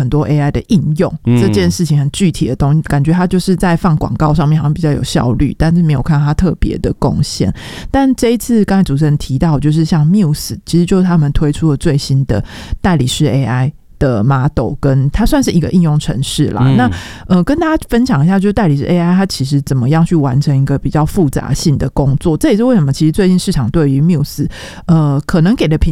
很多 AI 的应用，这件事情很具体的东西，感觉它就是在放广告上面好像比较有效率，但是没有看到它特别的贡献。但这一次刚才主持人提到，就是像 Muse 其实就是他们推出了最新的代理式 AI的 model， 跟它算是一个应用程式啦。那跟大家分享一下，就是代理式 AI 它其实怎么样去完成一个比较复杂性的工作。这也是为什么其实最近市场对于 Muse 可能给的评